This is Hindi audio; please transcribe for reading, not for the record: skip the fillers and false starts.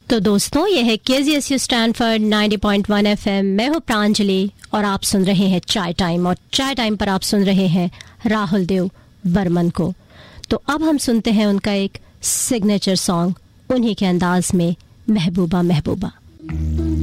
तो दोस्तों, ये है KZSU स्टैनफोर्ड 90.1 FM। मैं हूँ प्रांजलि और आप सुन रहे हैं चाय टाइम, और चाय टाइम पर आप सुन रहे हैं राहुल देव बर्मन को। तो अब हम सुनते हैं उनका एक सिग्नेचर सॉन्ग, उन्हीं के अंदाज में, महबूबा महबूबा।